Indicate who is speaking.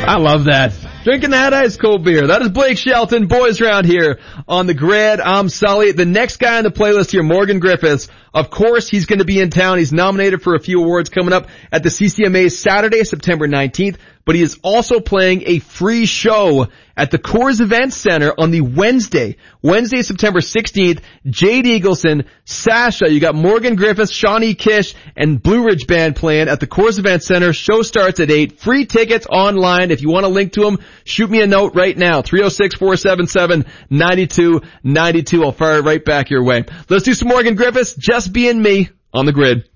Speaker 1: I love that. Drinking that ice cold beer. That is Blake Shelton, Boys Round here on the Grid. I'm Sully. The next guy on the playlist here, Morgan Griffiths. Of course, he's going to be in town. He's nominated for a few awards coming up at the CCMA Saturday, September 19th. But he is also playing a free show at the Coors Event Center on the Wednesday, September 16th. Jade Eagleson, Sasha, you got Morgan Griffiths, Shawnee Kish, and Blue Ridge Band playing at the Coors Event Center. Show starts at 8. Free tickets online. If you want to link to them, shoot me a note right now. 306-477-9292. I'll fire it right back your way. Let's do some Morgan Griffiths, Just Being Me, on the Grid.